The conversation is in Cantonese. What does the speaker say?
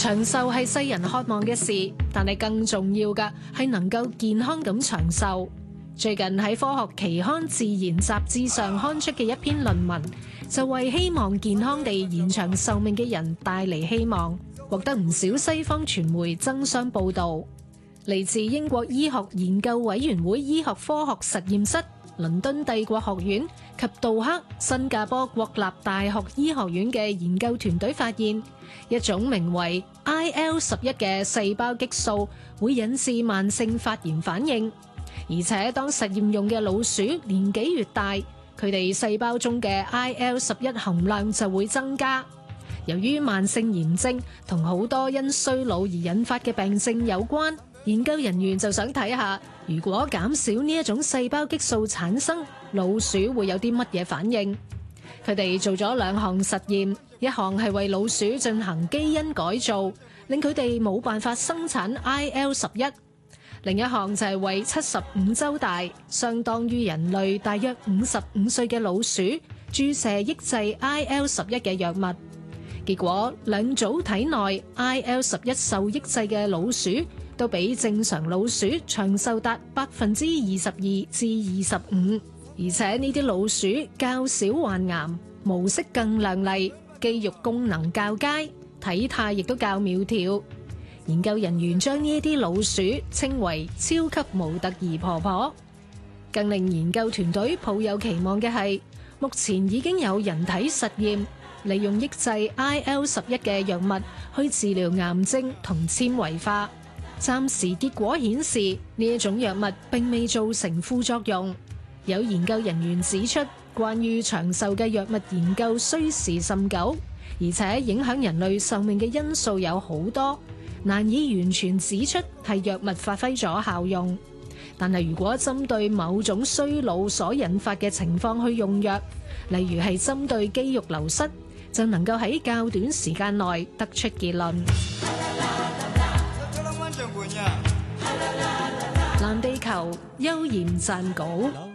長壽係世人渴望嘅事，但係更重要嘅係能夠健康咁長壽。最近喺科學期刊《自然》雜誌上刊出嘅一篇論文，就為希望健康地延長壽命嘅人帶嚟希望，獲得唔少西方傳媒爭相報導。嚟自英國醫學研究委員會醫學科學實驗室、倫敦帝國學院及杜克新加坡國立大學醫學院嘅研究團隊發現，一種名為 IL-11嘅細胞激素會引致慢性發炎反應，而且當實驗用嘅老鼠年紀越大，佢哋細胞中嘅 IL-11含量就會增加。由於慢性炎症同好多因衰老而引發嘅病症有關，研究人員就想睇下，如果減少呢一種細胞激素產生，老鼠會有啲乜嘢反應？佢哋做咗兩項實驗，一項係為老鼠進行基因改造，令佢哋冇辦法生產 IL-11；另一項就係為75週大，相當於人類大約55歲嘅老鼠注射抑制 IL-11嘅藥物。結果兩組體內 IL-11受抑制嘅老鼠都比正常老鼠長壽達22%至25%，而且呢啲老鼠較少患癌，毛色更亮麗，肌肉功能較佳，體態亦都較苗條。研究人員將呢啲老鼠稱為超級模特兒婆婆。更令研究團隊抱有期望嘅係，目前已經有人體實驗利用抑制 IL-11嘅藥物去治療癌症同纖維化。暫時結果顯示呢一種藥物並未造成副作用。有研究人員指出，關於長壽嘅藥物研究需時甚久，而且影響人類壽命嘅因素有好多，難以完全指出係藥物發揮咗效用。但係如果針對某種衰老所引發嘅情況去用藥，例如係針對肌肉流失，就能夠喺較短時間內得出結論。藍地球邱焱撰稿。